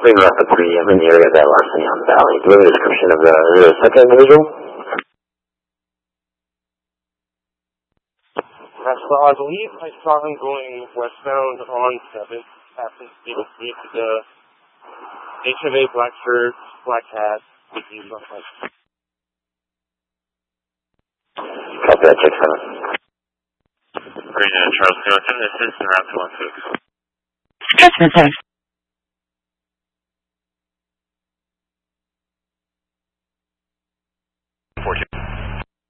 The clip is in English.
Leave Rapid 3, I'm in the area of that Larcenion Valley. Do you have a description of the second individual? So I believe I saw him going westbound on 7th, passing Steel Street to the HMA, black shirt, black hat, with the left leg. Copy that, check 7. Green Charles Hilton, this is the Rapid 1-6. Transmit,